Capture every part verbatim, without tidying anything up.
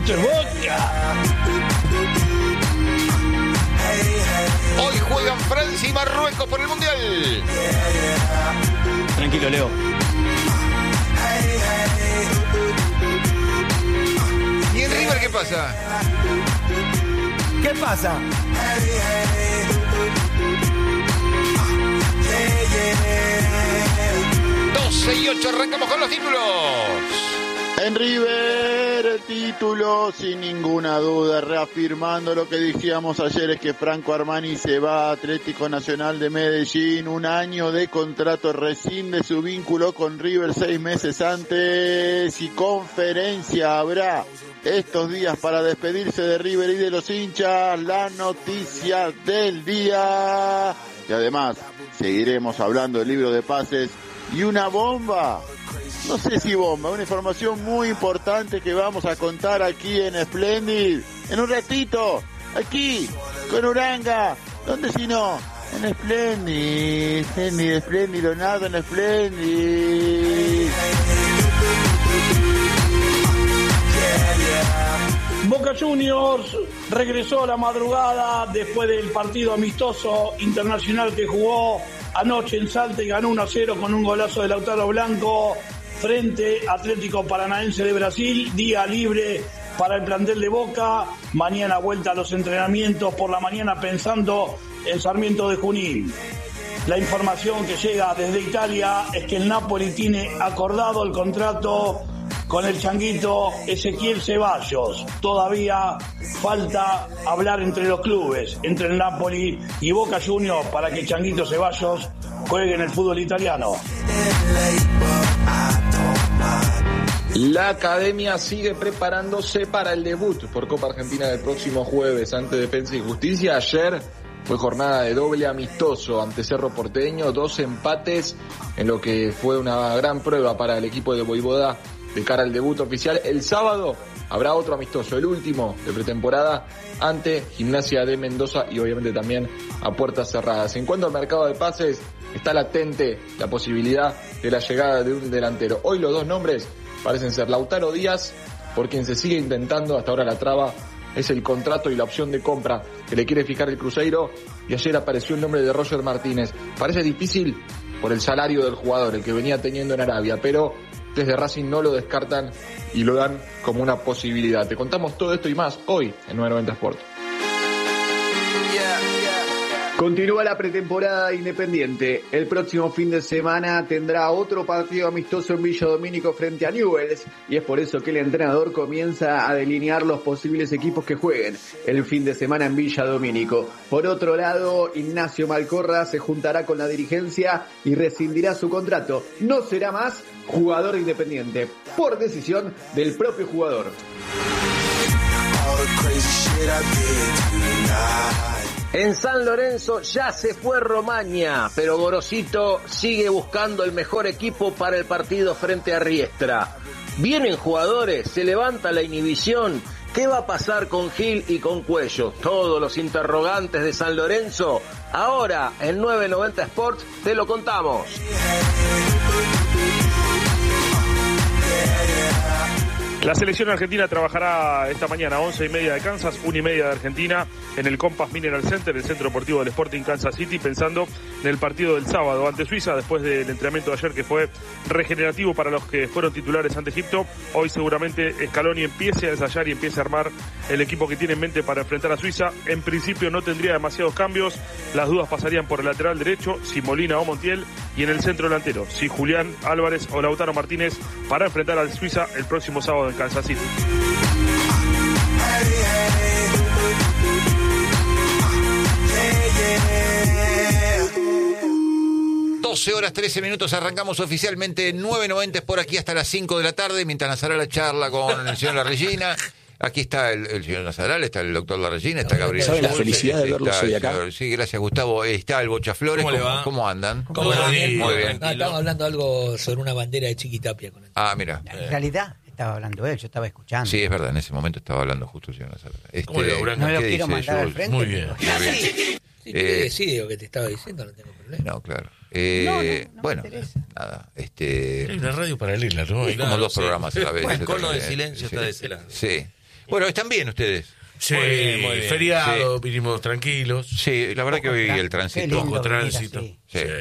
Esto es Boca. Hoy juegan Francia y Marruecos por el Mundial. Tranquilo, Leo. ¿Y en River qué pasa? ¿Qué pasa? doce y ocho, arrancamos con los títulos. En River, el título, sin ninguna duda, reafirmando lo que decíamos ayer, es que Franco Armani se va a Atlético Nacional de Medellín, un año de contrato, rescinde su vínculo con River seis meses antes, y conferencia habrá estos días para despedirse de River y de los hinchas, la noticia del día, y además seguiremos hablando del libro de pases y una bomba. No sé si bomba, una información muy importante que vamos a contar aquí en Splendid, en un ratito, aquí, con Uranga, ¿dónde si no? En Splendid, Splendid, Splendid, Leonardo en Splendid. Boca Juniors regresó a la madrugada después del partido amistoso internacional que jugó anoche en Salta y ganó uno a cero con un golazo de Lautaro Blanco frente a Atlético Paranaense de Brasil. Día libre para el plantel de Boca. Mañana vuelta a los entrenamientos por la mañana pensando en Sarmiento de Junín. La información que llega desde Italia es que el Napoli tiene acordado el contrato con el changuito Ezequiel Ceballos. Todavía falta hablar entre los clubes, entre el Napoli y Boca Juniors, para que Changuito Ceballos juegue en el fútbol italiano. La academia sigue preparándose para el debut por Copa Argentina del próximo jueves ante Defensa y Justicia. Ayer fue jornada de doble amistoso ante Cerro Porteño, dos empates en lo que fue una gran prueba para el equipo de Voivoda de cara al debut oficial. El sábado habrá otro amistoso, el último de pretemporada, ante Gimnasia de Mendoza y obviamente también a puertas cerradas. En cuanto al mercado de pases, está latente la posibilidad de la llegada de un delantero. Hoy los dos nombres parecen ser Lautaro Díaz, por quien se sigue intentando, hasta ahora la traba es el contrato y la opción de compra que le quiere fijar el Cruzeiro, y ayer apareció el nombre de Roger Martínez. Parece difícil por el salario del jugador, el que venía teniendo en Arabia, pero desde Racing no lo descartan y lo dan como una posibilidad. Te contamos todo esto y más hoy en nueve noventa Sport. Continúa la pretemporada Independiente. El próximo fin de semana tendrá otro partido amistoso en Villa Domínico frente a Newell's, y es por eso que el entrenador comienza a delinear los posibles equipos que jueguen el fin de semana en Villa Domínico. Por otro lado, Ignacio Malcorra se juntará con la dirigencia y rescindirá su contrato. No será más jugador Independiente, por decisión del propio jugador. En San Lorenzo ya se fue Romaña, pero Gorosito sigue buscando el mejor equipo para el partido frente a Riestra. Vienen jugadores, se levanta la inhibición. ¿Qué va a pasar con Gil y con Cuello? Todos los interrogantes de San Lorenzo. Ahora, en nueve noventa Sports, te lo contamos. La selección argentina trabajará esta mañana, once y media de Kansas, una y media de Argentina, en el Compass Mineral Center, el centro deportivo del Sporting Kansas City, pensando en el partido del sábado ante Suiza, después del entrenamiento de ayer que fue regenerativo para los que fueron titulares ante Egipto. Hoy seguramente Scaloni empiece a ensayar y empiece a armar el equipo que tiene en mente para enfrentar a Suiza. En principio no tendría demasiados cambios, las dudas pasarían por el lateral derecho, si Molina o Montiel, y en el centro delantero, si Julián Álvarez o Lautaro Martínez, para enfrentar a Suiza el próximo sábado en Kansas City. doce horas trece minutos, arrancamos oficialmente nueve noventa por aquí hasta las cinco de la tarde, mientras Nazaral la charla con el señor La Regina. Aquí está el, el señor Nazaral, está el doctor La Regina, está Gabriel. ¿Saben la Schultz, felicidad de verlos hoy acá? Señor, sí, gracias Gustavo. Está el Bocha Flores. ¿Cómo, ¿Cómo, le va? ¿Cómo andan? ¿Cómo va? Bien, muy bien. No, estamos hablando algo sobre una bandera de Chiquitapia. Con el... Ah, mira. En realidad estaba hablando él, yo estaba escuchando. Sí, es verdad, en ese momento estaba hablando justo el señor Nazaral. Este, ¿Cómo le va, no lo ¿qué quiero dice mandar al Schultz? frente. Muy bien. pero- Muy bien. Sí, Eh, eh, sí, lo que te estaba diciendo, no tengo problema. No, claro. Eh, No, no, no me bueno, interesa. nada. Este, Hay una radio paralela, ¿no? es como Claro, dos sí. programas a la vez. Bueno, Eso cono de también, silencio sí. está de ese lado. Sí. Bueno, ¿están bien ustedes? Sí, Muy bien, muy bien. feriado, Sí. vinimos tranquilos. Sí, la verdad que hoy el Qué tránsito... lindo Poco venir tránsito. así. Sí. Sí.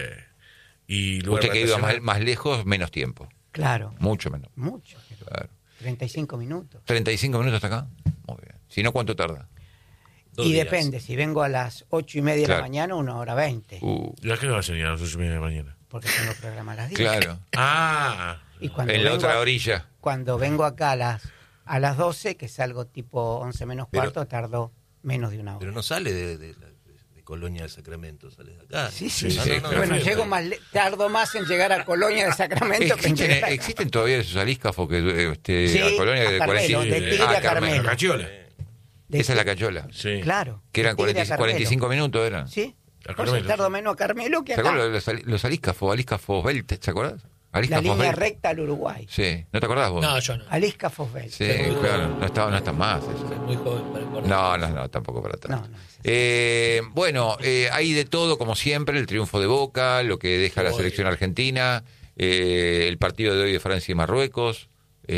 Y lugar Usted que iba más, vacacional. más lejos, menos tiempo. Claro, Mucho menos. mucho. Claro. treinta y cinco minutos. ¿treinta y cinco minutos hasta acá? Muy bien. Si no, ¿cuánto tarda? Dos y días. depende, si vengo a las ocho y media de Claro. la mañana, una hora veinte. Uh, ¿Y a qué va a ser a las ocho y media de la mañana? Porque tengo programa a las diez. claro. Ah, Y cuando En la vengo otra a- orilla. Cuando vengo acá a las, a las doce, que salgo tipo once menos Pero- cuarto, tardo menos de una hora. Pero no sale de, de, de- de Colonia del Sacramento, sale de acá. Sí, sí, Sí, sí. sí, Bueno, claro. llego más le- tardo más en llegar a Colonia de Sacramento que en ¿Existen, llegar acá. ¿Existen todavía esos alíscafos que eh, este, Sí, a Colonia a de Carmelo, cuarenta y cinco? de Tigre Ah, a Carmelo. la cachola. De- Esa es la cachola. Sí. Claro. Que eran de Tigre a cuarenta, Carmelo. cuarenta y cinco minutos, eran. Sí. A Por eso Carmelo. tardo menos a Carmelo que ¿Se acá. acuerdan los, los alíscafos? Alíscafos Belt, ¿te acuerdas? La Alíscafos línea Belt. recta al Uruguay. Sí, ¿no te acordás vos? No, yo no. Alisca Fosbel. Sí, claro, no está, no está más eso. Soy muy joven para acordar. No, no, no, tampoco para atrás. No, no. Eh, bueno, eh, hay de todo, como siempre, el triunfo de Boca, lo que deja la Oye. selección argentina, eh, el partido de hoy de Francia y Marruecos.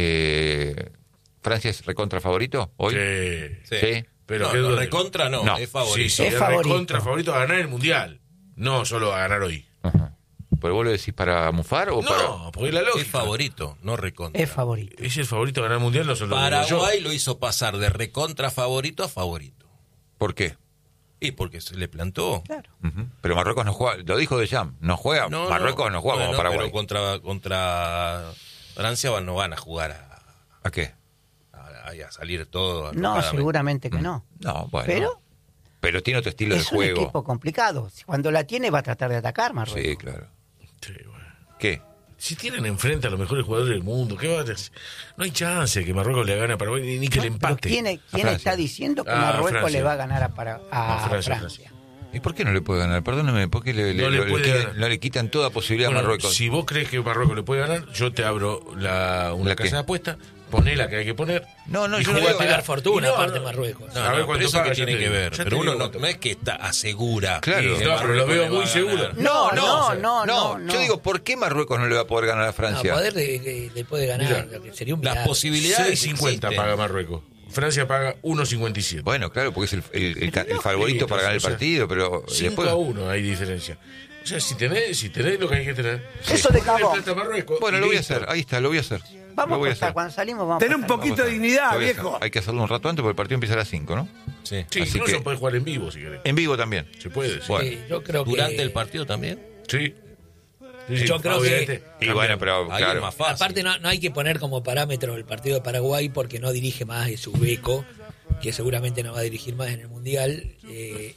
Eh, ¿Francia es recontra favorito hoy? Sí. Sí. Sí. Pero no, qué no, duda. recontra no, No. es favorito. Sí, sí, Es es favorito. recontra favorito a ganar el Mundial. No solo a ganar hoy. Ajá. ¿Pero vos lo decís para mufar o para...? No, porque la lógica. Es favorito, no recontra. Es favorito. Es el favorito a ganar el Mundial, no solo lo digo yo. Paraguay lo hizo pasar de recontra favorito a favorito. ¿Por qué? Y porque se le plantó. Claro. Ujú. Pero Marruecos no juega, lo dijo De Jam, no juega, No, Marruecos no, juega Bueno, como Paraguay. Pero contra, contra Francia van- no van a jugar a, ¿A qué? a, a salir todo. No, alocadamente. seguramente que no. No, bueno. Pero Pero tiene otro estilo es de un juego. equipo complicado. Cuando la tiene va a tratar de atacar Marruecos. Sí, claro. Sí, bueno. ¿Qué? Si tienen enfrente a los mejores jugadores del mundo, ¿qué va a decir? No hay chance que Marruecos le gane a Paraguay ni, ni que le Pero empate. ¿quién, A quién Francia. está diciendo que Ah, Marruecos Francia. le va a ganar a, para, a A Francia, Francia? ¿Y por qué no le puede ganar? Perdóname, ¿por qué le, No le lo- puede quitan- ganar. no le quitan toda posibilidad Bueno, a Marruecos? si vos crees que Marruecos le puede ganar, yo te abro la, una ¿La casa qué? de apuesta, poné la que hay que poner. No, no, y yo no Va a digo- pagar fortuna, Y no, aparte no. Marruecos. No, A no, ver pero cuánto eso paga, que ya tiene te que digo. ver. Ya te Pero uno digo no, cuánto no es que está asegura. Claro. que No, pero Marruecos lo veo le va muy a seguro. ganar. No, no, no, no, no. Yo digo, ¿por qué Marruecos no le va a poder ganar a No, Francia? poder de- de- le puede ganar, Mira, lo que sería un Las milagro. posibilidades seis cincuenta existen. paga Marruecos. Francia paga uno cincuenta y siete. Bueno, claro, porque es el, el- el ca- el Sí, favorito para ganar el o sea, partido, pero cinco después... a uno hay diferencia. O sea, si tenés, si tenés lo que hay que tener. Eso de Ponle cagón. plata a Marruecos Bueno, y lo voy a listo. hacer, ahí está, lo voy a hacer. Vamos Lo a voy a apostar, hacer. cuando salimos vamos Ten a un apostar. poquito de Lo dignidad, voy a hacer. viejo. Hay que hacerlo un rato antes porque el partido empieza a las cinco, ¿no? Sí. Sí, Así incluso que- podés jugar en vivo si querés. En vivo también. Se puede. Sí. Bueno. Sí, yo creo que Durante el partido también. Sí. Sí, sí, Yo creo que- obviamente, Y bueno, pero Ahí es claro. más fácil. aparte no, no hay que poner como parámetro el partido de Paraguay porque no dirige más de su beco, que seguramente no va a dirigir más en el Mundial, eh,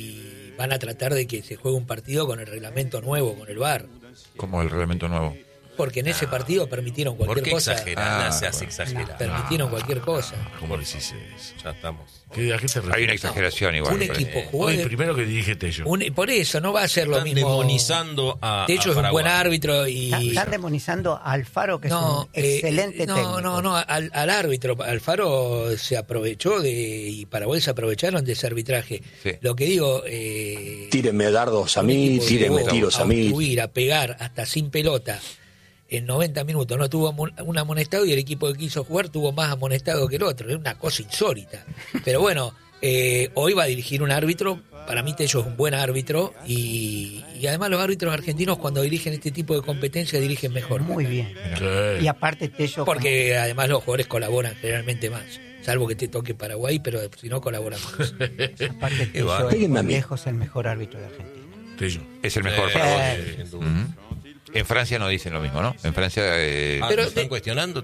y van a tratar de que se juegue un partido con el reglamento nuevo, con el V A R, Como el reglamento nuevo. porque en ese partido permitieron ¿Por cualquier qué cosa. exagerar? Ah, se hace bueno. exagerar. Permitieron cualquier cosa. ¿Cómo decís eso? Ya estamos. ¿Qué- ¿A qué te refieres? Hay una exageración igual. un me parece. equipo jugó Hoy de- primero que dirige Tello. un- por eso no va a ser lo Están mismo. demonizando a. De hecho a es un buen Paraguay. árbitro y Están, están demonizando a Alfaro, que no, es un excelente eh, no, técnico. no, no, al, al árbitro. Alfaro se aprovechó de, y Paraguay se aprovecharon de ese arbitraje. Sí. Lo que digo, eh, Tírenme dardos a un mí, equipo que tírenme llegó tiros a mí. obstruir, a pegar hasta sin pelota en noventa minutos, no tuvo amon- un amonestado y el equipo que quiso jugar tuvo más amonestado que el otro. Es una cosa insólita. Pero bueno, eh, hoy va a dirigir un árbitro. Para mí Tello es un buen árbitro y, y además los árbitros argentinos cuando dirigen este tipo de competencia dirigen mejor. Muy bien. Sí. Y aparte Tello... Porque además los jugadores colaboran generalmente más. Salvo que te toque Paraguay, pero si no colaboran más. como- aparte Qué va. Tello es Péguenme a por mí. lejos el mejor árbitro de Argentina. Tello. Es el mejor Eh, para vos. Sí. sin duda. Ujú. En Francia no dicen lo mismo, ¿no? En Francia, eh, Ah, Pero ¿lo están de- cuestionando?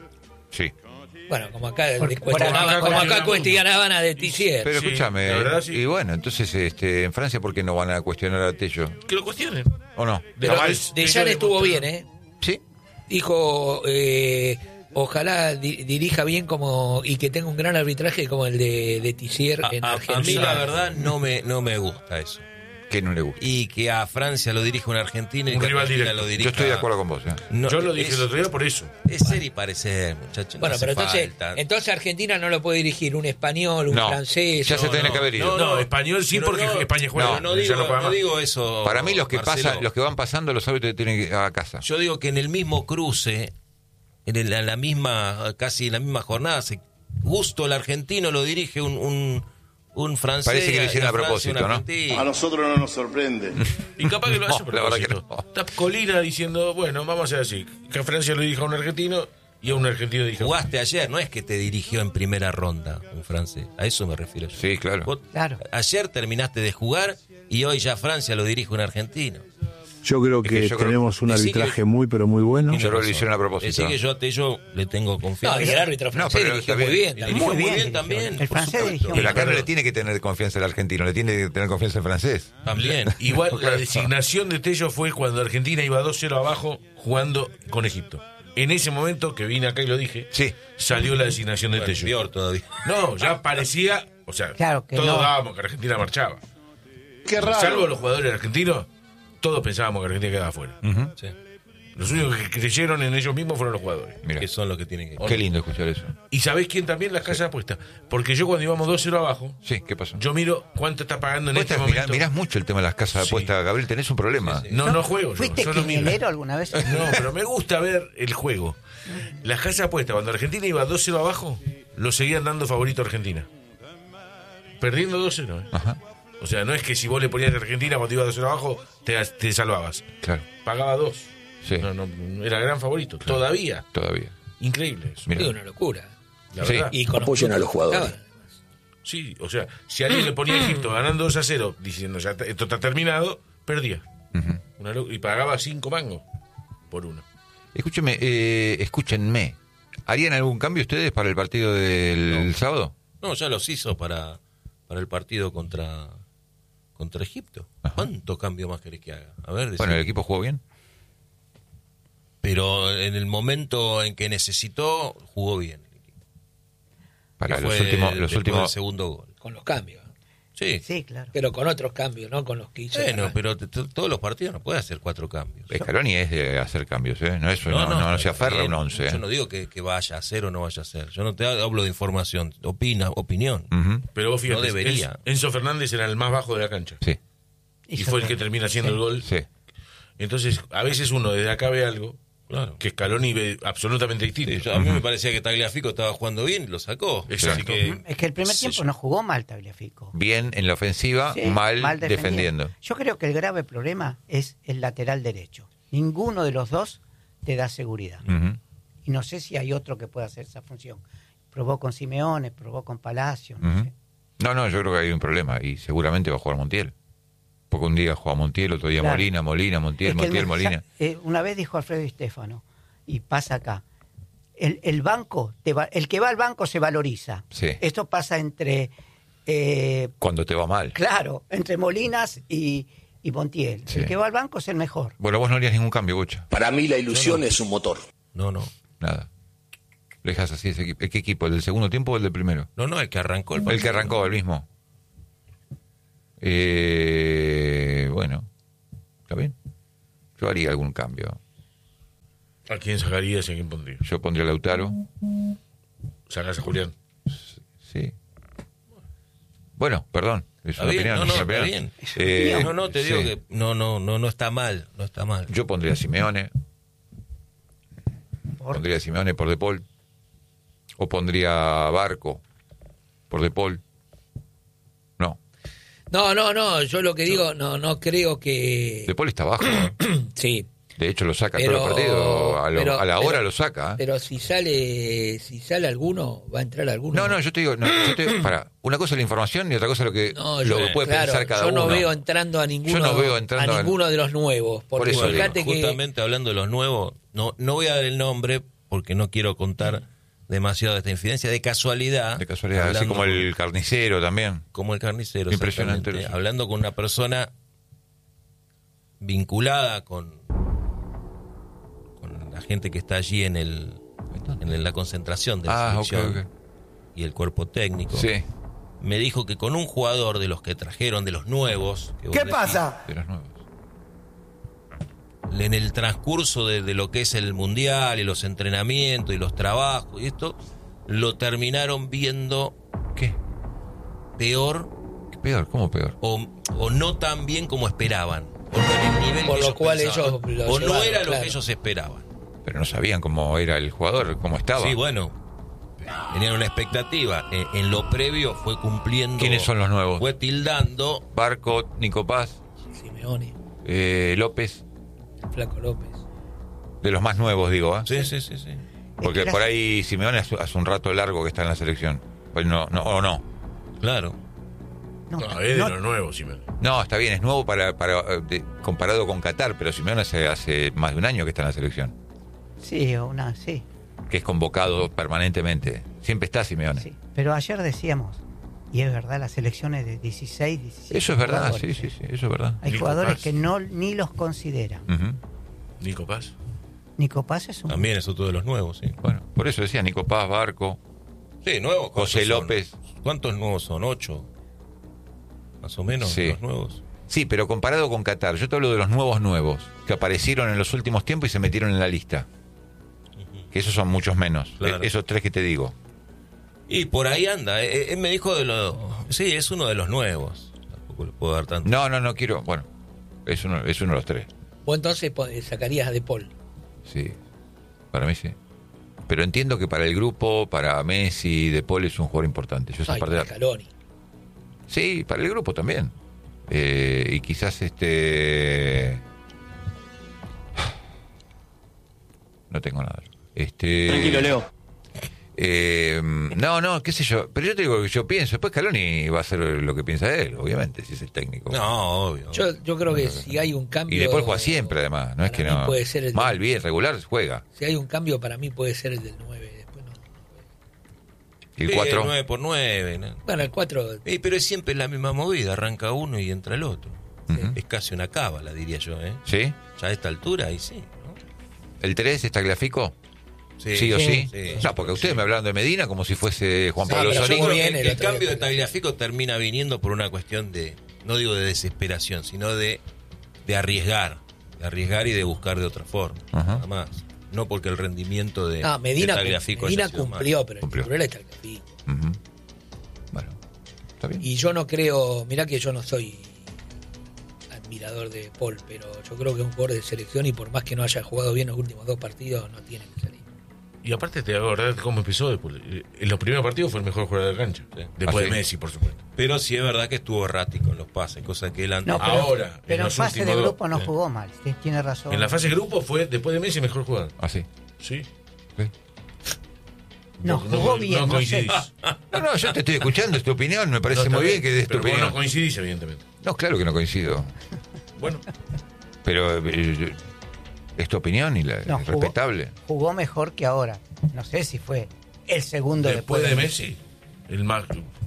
sí. Bueno, como acá, Por- de- por cuestionaban- acá como acá cuestionamos. cuestionaban a De Tissier. Pero Sí, escúchame, la verdad, sí. y bueno, entonces este, en Francia, ¿por qué no van a cuestionar a Tello? Que lo cuestionen. ¿O no? Pero Jamás De Tello Jan estuvo demostró- bien, ¿eh? Sí. Dijo, eh, ojalá di- dirija bien como y que tenga un gran arbitraje como el de, de Tissier A, en a- a Argentina. mí la verdad no me, no me gusta eso. Que no le gusta. Y que a Francia lo dirija un argentino y Un que a rival Argentina directo. lo dirija... Yo estoy de acuerdo con vos. ¿eh? No, Yo lo dije es, el otro día por eso. es ser y parecer, muchachos. Bueno, no pero hace entonces, falta. entonces Argentina no lo puede dirigir un español, un No, francés. ya se o- tiene que haber ido. No, no, español sí, Pero porque no, España juega. No, no ya digo, no juega no más. digo eso. Para mí los que Marcelo. pasan, los que van pasando, los árbitros tienen que ir a casa. Yo digo que en el mismo cruce, en el- en la misma, casi en la misma jornada, se Gusto el argentino lo dirige un, un, un francés. Parece que lo hicieron a Francia, propósito, ¿no? A nosotros no nos sorprende. Y capaz que lo hace No, a la verdad que propósito. no. Está Colina diciendo, bueno, vamos a hacer así, que a Francia lo dirija a un argentino y a un argentino dirija. Jugaste ayer, no es que te dirigió en primera ronda un francés, a eso me refiero yo. Sí, claro. Vos Claro. ayer terminaste de jugar y hoy ya Francia lo dirige un argentino. Yo creo Es que, que yo creo- tenemos un Decí arbitraje que- muy, pero muy bueno. Yo creo que lo hicieron a propósito. Así que yo a Tello le tengo No, confianza. y el árbitro No, francés pero dirigió está muy bien. bien. Dirigió también. muy bien, dirigió. también. El por francés supuesto. dirigió Pero acá no Claro. le tiene que tener confianza al argentino, le tiene que tener confianza al francés. También. Igual Claro. la designación de Tello fue cuando Argentina iba dos cero abajo jugando con Egipto. En ese momento, que vine acá y lo dije, Sí. salió la designación de Bueno, Tello. peor todavía. No, ya parecía, o sea, Claro que todos no. dábamos que Argentina marchaba. Qué raro. Salvo los jugadores argentinos, todos pensábamos que Argentina quedaba afuera. Sí. Los únicos que creyeron en ellos mismos fueron los jugadores. Mira, Que son los que tienen que... qué lindo escuchar eso. ¿Y sabés quién también? Las casas de apuestas. Porque yo cuando íbamos dos cero abajo, Sí, ¿qué pasó? yo miro cuánto está pagando en Vos este estás- mirá- momento. mirás mucho el tema de las casas de Sí. apuestas, Gabriel, tenés un problema. Sí, sí. No, no juego yo. ¿Fuiste yo no miro. quinielero alguna vez? No, pero me gusta ver el juego. Las casas de apuestas, cuando Argentina iba dos cero abajo, lo seguían dando favorito a Argentina. Perdiendo dos cero, ¿eh? Ajá, O sea, no es que si vos le ponías a Argentina cuando iba dos cero abajo, te, te salvabas. claro. Pagaba dos. Sí. No, no, era gran favorito. Todavía. Todavía. Increíble eso. Mira. Es una locura. La Sí. verdad. Y con Apoyen a los jugadores. Sí, o sea, si alguien le ponía a Egipto ganando dos a cero, diciendo ya t- esto está terminado, perdía. Ujú. Una lo- y pagaba cinco mangos por uno. Escúcheme, eh, escúchenme. ¿Harían algún cambio ustedes para el partido del No. sábado? No, ya los hizo para, para el partido contra, contra Egipto. Ajá. ¿Cuánto cambio más querés que haga? A ver, Bueno, decime. el equipo jugó bien. Pero en el momento en que necesitó, jugó bien. Para Que los fue últimos, el- los después últimos. del segundo gol. Con los cambios. Sí. Sí, claro. Pero con otros cambios, no con los que hizo. Bueno, Fernández. pero t- t- todos los partidos no puede hacer cuatro cambios. Scaloni es de hacer cambios, ¿eh? No, eso, no, no, no, se aferra a bien. un once. Yo ¿eh? no digo que, que vaya a hacer o no vaya a hacer. Yo no te hablo de información. Opina, opinión. Ujú. Pero vos fíjate, No debería. En- Enzo Fernández era el más bajo de la cancha. Sí, Y Hizo fue el que todo. termina haciendo el gol. sí. Entonces, a veces uno desde acá ve algo Claro. que Scaloni ve absolutamente distinto. Sí, yo- a mí me parecía que Tagliafico estaba jugando bien y lo sacó. Exacto. Así que, Es que el primer sí, tiempo yo- no jugó mal Tagliafico. Bien en la ofensiva, Sí, mal, defendiendo. Yo creo que el grave problema es el lateral derecho. Ninguno de los dos te da seguridad. Ujú. Y no sé si hay otro que pueda hacer esa función. Probó con Simeone, probó con Palacio, no Ujú. sé. No, no, yo creo que hay un problema y seguramente va a jugar Montiel. Porque un día juega Montiel, otro día Claro. Molina, Molina, Montiel, Es que el Montiel, mensaje- Molina. eh, una vez dijo Alfredo Di Stéfano, y pasa acá, el, el banco, te va- el que va al banco se valoriza. Sí. Esto pasa entre, eh, Cuando te va mal. claro, entre Molinas y, y Montiel. Sí. El que va al banco es el mejor. Bueno, vos no harías ningún cambio, Bocha. Para mí la ilusión es un motor. No, no. Nada. Lo dejas así ese equipo. ¿Qué equipo? ¿El del segundo tiempo o el del primero? No, no, el que arrancó el El que arrancó, el mismo. Eh, bueno, está bien. Yo haría algún cambio. ¿A quién sacarías y a quién pondrías? Yo pondría a Lautaro. Sacás a Julián. Sí. Bueno, perdón. Es Está una bien, opinión. no, es no, una está opinión. bien. Eh, no, no, te digo sí. que no, no, no, no está mal, no está mal. Yo pondría a Simeone. Pondría a Simeone por De Paul. O pondría a Barco por De Paul. No. No, no, no, yo lo que digo, no, no creo que... De Paul está abajo. Sí, De hecho, lo saca Pero- todo el partido. A, lo- pero- a la hora pero- lo saca. ¿eh? pero si sale si sale alguno, va a entrar alguno. No, no, yo te digo, no, yo te digo, para, una cosa es la información y otra cosa es lo que, No, lo yo- que puede claro, pensar cada yo uno. no veo entrando a ninguno, Yo no veo entrando a a- ninguno de los nuevos. Por Porque eso digo, fíjate que Justamente hablando de los nuevos, no, no voy a dar el nombre porque no quiero contar demasiado de esta infidencia. De casualidad. De casualidad, así hablando como el carnicero también. Como el carnicero. Impresionante exactamente, eso. Hablando con una persona vinculada con, con la gente que está allí en el en la concentración de la Ah, ok, selección ok. y el cuerpo técnico. Sí. Me dijo que con un jugador de los que trajeron, de los nuevos. que vos ¿Qué decís, pasa? De los nuevos. En el transcurso de, de lo que es el mundial y los entrenamientos y los trabajos y esto, lo terminaron viendo ¿Qué? peor ¿Qué peor? ¿Cómo peor? o, o no tan bien como esperaban. O no en el nivel Por que lo ellos cual pensaban. ellos lo O no llevaron, era lo claro. que ellos esperaban. Pero no sabían cómo era el jugador, cómo estaba. Sí, bueno. tenían una expectativa. En, en lo previo fue cumpliendo. ¿Quiénes son los nuevos? Fue tildando. Barco, Nico Paz, Simeone, eh, López. Flaco López. De los más nuevos, digo, ¿eh? Sí, sí, sí, sí. Porque por ahí Simeone hace, hace un rato largo que está en la selección. Pues no, no, o no. Claro. No, no es de no, los nuevos, Simeone. No, está bien, es nuevo para, para de, comparado con Qatar, pero Simeone hace, hace más de un año que está en la selección. Sí, una, sí. Que es convocado permanentemente. Siempre está Simeone. Sí, pero ayer decíamos, y es verdad, las selecciones de dieciséis, diecisiete. Eso es verdad, sí, sí, sí, eso es verdad. Hay Nico jugadores Paz. que no ni los consideran. Uh-huh. Nico Paz. Nico Paz es un... También es otro de los nuevos, sí. Bueno, por eso decía Nico Paz, Barco. Sí, nuevos. José son? López. ¿Cuántos nuevos son? ¿Ocho? Más o menos, Sí. los nuevos. Sí, pero comparado con Qatar, yo te hablo de los nuevos nuevos, que aparecieron en los últimos tiempos y se metieron en la lista. Uh-huh. Que esos son muchos menos. Claro. Eh, esos tres que te digo. Y por ahí anda. Él me dijo de los... Sí, es uno de los nuevos. Tampoco le puedo dar tanto. No, no, no quiero... Bueno, es uno, es uno de los tres. Vos entonces po- sacarías a De Paul. Sí, para mí sí. Pero entiendo que para el grupo, para Messi, De Paul es un jugador importante. Yo esa Ay, parte de- Scaloni. Sí, para el grupo también. Eh, y quizás este... No tengo nada. Este... Tranquilo, Leo. Eh, no, no, qué sé yo. Pero yo te digo lo que yo pienso. Después Scaloni va a hacer lo que piensa él, obviamente, si es el técnico. No, obvio. Yo, yo creo que si hay un cambio... Y después juega siempre, además. No es que para mí no. puede ser el Mal, de- bien, regular, juega. Si hay un cambio, para mí puede ser el del nueve. Después no. ¿Y el Sí, cuatro? nueve por nueve, ¿no? Bueno, el cuatro... Eh, pero es siempre la misma movida. Arranca uno y entra el otro. Ujú. Es casi una cábala, diría yo, ¿eh? ¿Sí? Ya a esta altura, ahí sí, ¿no? ¿El tres está Tagliafico? Sí, ¿Sí o sí? sí. No, porque ustedes me hablaron de Medina como si fuese Juan Sí, Pablo pero yo Sorín. creo que bien el, el otro cambio día, de Tagliafico termina viniendo por una cuestión de, no digo de desesperación, sino de, de arriesgar, de arriesgar y de buscar de otra forma, Ajá. nada más. No porque el rendimiento de, Ah, Medina, de Tagliafico Medina haya sido cumplió, malo. pero Cumplió. el titular es Tagliafico. Ujú. Bueno, está bien. Y yo no creo, mirá que yo no soy admirador de Paul, pero yo creo que es un jugador de selección y por más que no haya jugado bien los últimos dos partidos, no tiene que salir. Y aparte te hago acordar cómo empezó después. En los primeros partidos fue el mejor jugador de cancha. Sí. Después Ah, de sí. Messi, por supuesto. Pero sí es verdad que estuvo errático en los pases, cosa que él antes... No, pero, Ahora, en pero en los fase de últimos dos, grupo no sí. jugó mal. Sí, tiene razón. En la fase de grupo fue, después de Messi, el mejor jugador. Ah, sí. Sí. Sí. No, jugó bien, No no coincidís. No, no, yo te estoy escuchando, es tu opinión, me parece No, está muy bien que des tu pero vos opinión. no coincidís, evidentemente. No, claro que no coincido. Bueno, Pero eh, es tu opinión y la, No, es jugó- respetable. Jugó mejor que ahora. No sé si fue el segundo después de Messi, el más...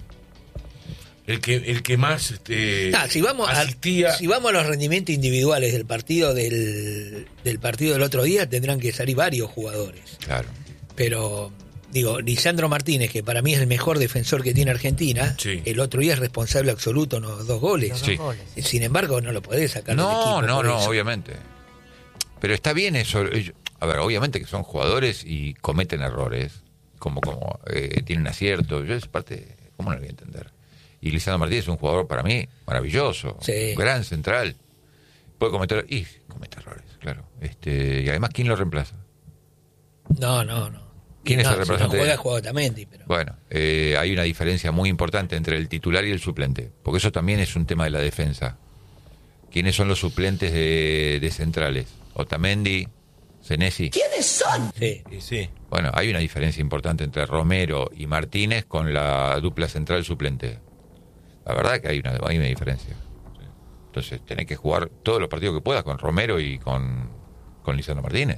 El que, el que más este, Ah, si, vamos a, asistía... si vamos a los rendimientos individuales del partido del, del partido del otro día, tendrán que salir varios jugadores. Claro. Pero, digo, Lisandro Martínez, que para mí es el mejor defensor que tiene Argentina, Sí. el otro día es responsable absoluto en los dos goles. Los Sí. dos goles. Sin embargo, no lo podés sacar del No, equipo no, por no, eso. obviamente. Pero está bien eso. Ellos- A ver, obviamente que son jugadores y cometen errores, como como eh, tienen aciertos. Yo esa parte, ¿cómo no lo voy a entender? Y Lisandro Martínez es un jugador para mí maravilloso, Sí. un gran central. Puede cometer y comete errores, claro. Este, y además, ¿quién lo reemplaza? No, no, no. ¿Quién Y es no, el si reemplazante? no juega, juega Otamendi, pero... Bueno, eh, hay una diferencia muy importante entre el titular y el suplente, porque eso también es un tema de la defensa. ¿Quiénes son los suplentes de, de centrales? Otamendi, Senesi. ¿Quiénes son? Sí. Y sí. Bueno, hay una diferencia importante entre Romero y Martínez con la dupla central suplente. La verdad que hay una, hay una diferencia. Entonces, tenés que jugar todos los partidos que puedas con Romero y con, con Lisandro Martínez.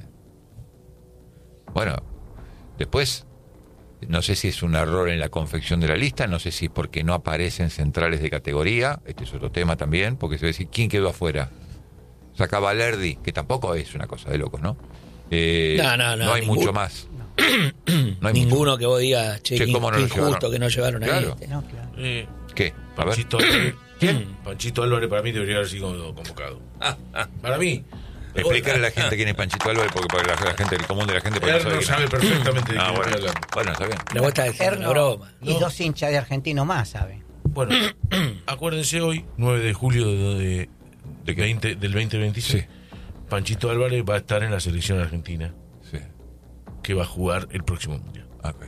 Bueno, después, no sé si es un error en la confección de la lista, no sé si es porque no aparecen centrales de categoría, este es otro tema también, porque se va a decir, ¿quién quedó afuera? Saca Valerdi, que tampoco es una cosa de locos, ¿no? Eh, No, no, no, hay ningún- mucho más. No hay Ninguno mucho. que vos digas, che, Che, qué, ¿cómo no qué lo injusto llevaron? que no llevaron a Claro. este. No, claro. Eh, ¿Qué? A ver. Panchito Álvarez. Panchito Álvarez para mí debería haber sido convocado. Para mí. Explicarle a la gente quién es Panchito Álvarez, porque para la, la gente, el común de la gente... por ahí Él no quién sabe es. perfectamente de Ah, quién bueno. estoy hablando. Bueno, está bien. Pero vos estás diciendo una Erno broma. y No. dos hinchas de argentino más, ¿saben? Bueno, acuérdense hoy, nueve de julio de, de, ¿De qué? veinte, del veinte veintiséis. Sí. Panchito Álvarez va a estar en la selección argentina, Sí. que va a jugar el próximo mundial. Ok.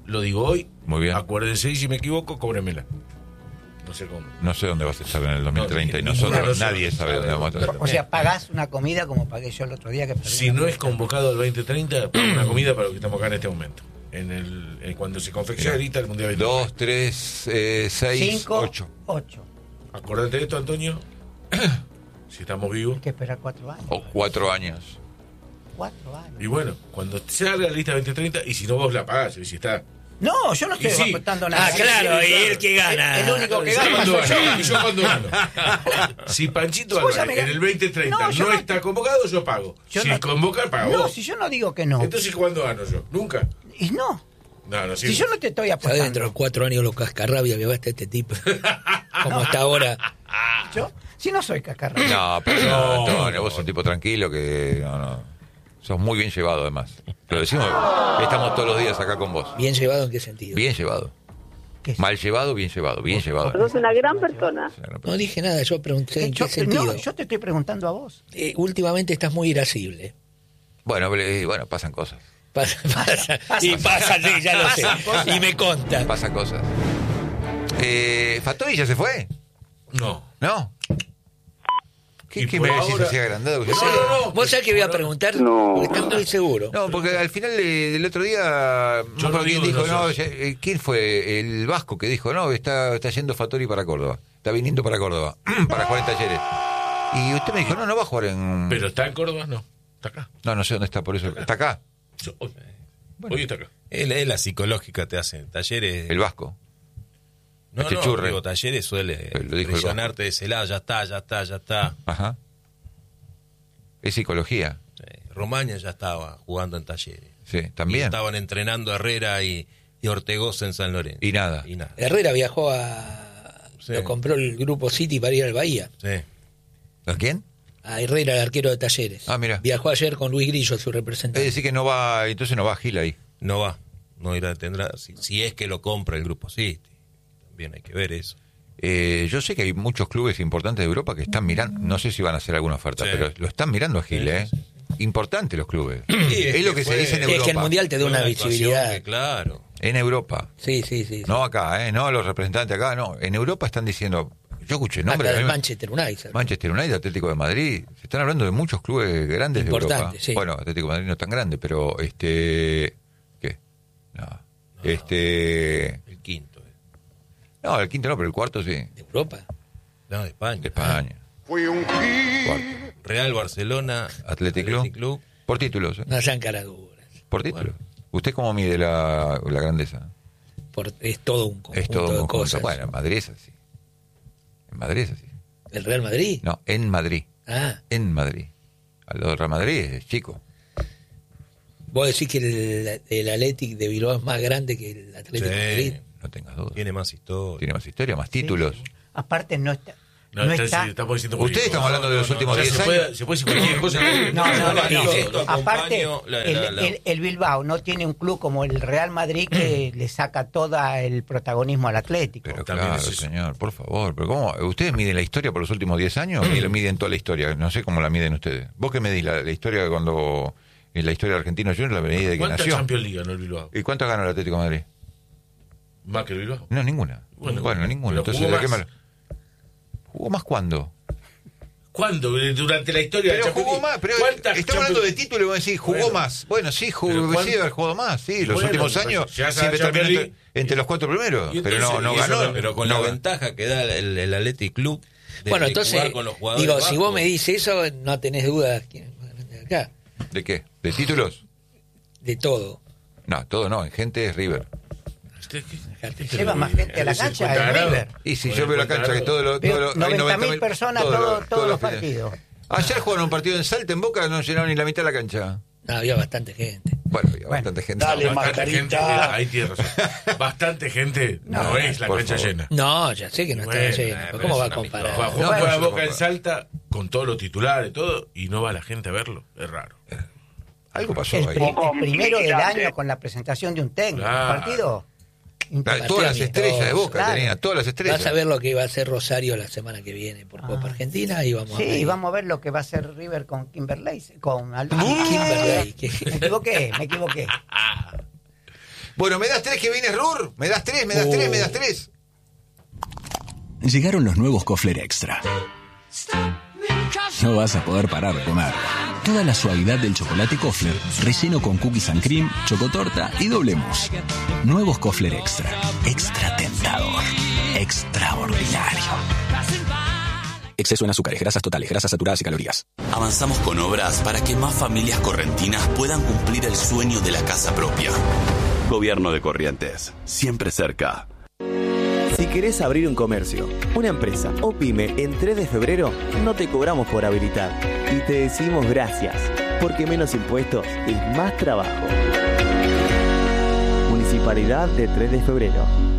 lo digo hoy. Muy bien. Acuérdense y si me equivoco, cóbremela. No sé cómo. No sé dónde vas a estar en el dos mil treinta No, y no, nosotros, no sé. nadie sabe dónde vamos a estar. O sea, pagás una comida como pagué yo el otro día que perdí. Si no es convocado el veinte treinta, pago una comida para los que estamos acá en este momento. En el, en cuando se confecciona ahorita el Mundial veinte treinta. Dos, tres, eh, seis, Cinco, ocho. ocho. Acordate de esto, Antonio. Si estamos vivos. Hay que esperar cuatro años. O cuatro años. Cuatro años. Y bueno, cuando salga la lista veinte treinta, y si no vos la pagás, y si está. No, yo no estoy Y sí. apostando nada. Ah, claro, sí, y claro. el que gana. El, el único que Yo gana cuando soy yo. gano, y yo cuando gano. Si Panchito Vos ya Álvarez me- en el veinte treinta No, no, yo no- está convocado, yo pago. Yo si no- convoca, pago. No, vos. si yo no digo que no. Entonces, ¿cuándo gano yo? Nunca. Y no. No, no, Si sí. yo no te estoy ¿Sabes apostando. dentro de cuatro años lo cascarrabia que va a estar este tipo? Como está ahora. Yo, si no soy cascarrabias. No, pero no, No, Antonio, no. vos sos un tipo tranquilo que no, no. Sos muy bien llevado además. Lo decimos, estamos todos los días acá con vos. ¿Bien llevado en qué sentido? Bien llevado. ¿Qué es? Mal llevado, bien llevado, bien llevado. Sos una gran persona. No dije nada, yo pregunté en Yo, qué sentido. no, yo te estoy preguntando a vos. Eh, últimamente estás muy irascible. Bueno, eh, bueno, pasan cosas. Pasa, pasa. Y pasa, sí, ya lo sé. Pasan cosas. Y me conta. Pasan cosas. Eh, ¿Fattori ya se fue? No. ¿No? ¿Qué, Y qué por me decís ahora- así agrandado? No, no, no. ¿Vos sabés que voy a preguntar? No. Porque estoy muy seguro. No, porque al final eh, del otro día, no Yo me acuerdo no quién digo dijo, no, nosotros. ya- eh, ¿quién fue? El vasco que dijo, no, está, está yendo Fattori para Córdoba, está viniendo para Córdoba, para jugar en Talleres. Y usted me dijo, no, no va a jugar en... Pero está en Córdoba, no. Está acá. No, no sé dónde está, por eso. Está acá, Yo- Hoy, hoy está acá. Es la, es la psicológica te hacen. Talleres. el vasco. no, este no, churre. digo, Talleres suele Lo dijo el presionarte de ese lado. Ya está, ya está, ya está. Ajá. Es psicología, Sí, Romaña ya estaba jugando en Talleres. sí, Y también. estaban entrenando a Herrera y, y Ortegoza en San Lorenzo. Y nada. Y nada. Herrera viajó a... Sí. Lo compró el grupo City para ir al Bahía. Sí. ¿A quién? A Herrera, el arquero de Talleres. Ah, mira. Viajó ayer con Luis Grillo, su Es representante. decir que no va, entonces no va Gil ahí. No va. No irá, tendrá. Si, si es que lo compra el grupo City. También hay que ver eso. Eh, yo sé que hay muchos clubes importantes de Europa que están mirando, no sé si van a hacer alguna oferta, Sí. pero lo están mirando a Gil, ¿eh? Importante los clubes. Sí, es, es lo que que se fue- dice en Es que Europa. el Mundial te da una Fue actuación visibilidad. que, claro. En Europa. Sí, sí, sí. sí. No acá, ¿eh? No los representantes acá, no. En Europa están diciendo, yo escuché nombres. Hasta a el mí me- Manchester United. Manchester United, Atlético de Madrid. Se están hablando de muchos clubes grandes de Europa. Importante, sí. Bueno, Atlético de Madrid no es tan grande, pero este... ¿Qué? No. Este... El quinto. eh. No, el quinto no, pero el cuarto sí. ¿De Europa? No, de España. De España. Fui un Cuarto. Real Barcelona. Athletic Club. Club. Por títulos, ¿eh? No sean caraduras. Por títulos. ¿Usted cómo mide la, la grandeza? Por, es todo un conjunto Es todo un de conjunto. cosas. Bueno, en Madrid es así. En Madrid es así. ¿El Real Madrid? No, en Madrid. Ah, En Madrid. Al lado del Real Madrid es chico. vos decís que el, el Athletic de Bilbao es más grande que el Atlético de Madrid. Sí. No tengas dudas. Tiene más historia. Tiene más historia, más títulos. Aparte no está... No, No está- está... sí, estamos diciendo Ustedes estamos hablando de los últimos O sea, diez se años. puede, se puede decir cualquier cosa. No, no, no, Sí, no. sí, lo Aparte, acompaño, la- el, la- la- el- el Bilbao no tiene un club como el Real Madrid que le saca todo el protagonismo al Atlético. Pero También claro, es eso. señor, por favor. Pero ¿cómo? ¿Ustedes miden la historia por los últimos diez años y lo miden toda la historia? No sé cómo la miden ustedes. ¿Vos qué medís la, la historia cuando... En la historia de Argentino Juniors la medí de que ¿Cuántas nació? Champions League ganó el Bilbao? ¿Y cuánto ganó el Atlético de Madrid? ¿Más que el Bilbao? No, ninguna. Bueno, Bueno, ninguna. pero Entonces, jugó ¿de qué más. mal? ¿Jugó más cuándo? ¿Cuándo? Durante la historia de Pero Champions jugó League. más, pero ¿Cuántas estamos hablando de Champions- título y vos decís, jugó Bueno. más. Bueno, sí, Pero jugó, ¿cuánto? sí, haber jugado más, sí, los Bueno, últimos pero años llegás a siempre la terminó Champions entre, League. entre los cuatro primeros, Y pero entonces, no, no y eso ganó. no- Pero con no la ganó. ventaja que da el, el Athletic Club. de- Bueno, de entonces, jugar con los jugadores digo, si vos bajos. me dices eso, no tenés dudas quién es más grande de acá. ¿De qué? ¿De títulos? De todo. No, todo no, en gente es River. Este- este- Lleva más gente a la cancha cincuenta el grados. River. Y si Bueno, yo veo la cancha que todo lo, todo lo, hay noventa mil mil personas todos todo- los- todos los fines. partidos. Ayer jugaron un partido en Salta, en Boca, no llenaron ni la mitad de la cancha. No, había bastante gente. Bueno, había bastante gente. Dale, Bastante Margarita. gente, mira, ahí tienes razón. Bastante gente no, No, es la por cancha favor. llena. No, ya sé que no Bueno, estaba lleno. eh, pero pero ¿Cómo es va a una comparar? Juega No, juega eso la no Boca en puede. Salta con todos los titulares y todo, y no va la gente a verlo. Es raro. Algo pasó El, ahí. pri- el primero del año con la presentación de un técnico. Claro. Un partido. Claro, todas las estrellas de Boca Claro. tenía, todas las estrellas. Vas a ver lo que va a hacer Rosario la semana que viene por Copa Argentina y vamos a Sí, ver. vamos a ver lo que va a hacer River con Kimberley. Con Al- Kimberley, que- Me equivoqué, me equivoqué. Bueno, ¿me das tres que viene Rur? ¿Me das tres? ¿Me das Oh. tres? ¿Me das tres? Llegaron los nuevos Kofler Extra. No vas a poder parar de comer. Toda la suavidad del chocolate Kofler, relleno con cookies and cream, chocotorta y doble mousse. Nuevos Kofler Extra. Extra tentador. Extraordinario. Exceso en azúcares, grasas totales, grasas saturadas y calorías. Avanzamos con obras para que más familias correntinas puedan cumplir el sueño de la casa propia. Gobierno de Corrientes, siempre cerca. Si querés abrir un comercio, una empresa o pyme en tres de febrero, no te cobramos por habilitar. Y te decimos gracias, porque menos impuestos es más trabajo. Municipalidad de tres de febrero.